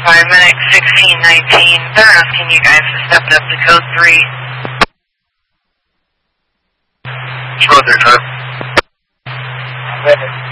Medic 1619. They're asking you guys to step up to code 3. Code 3, sir. Medic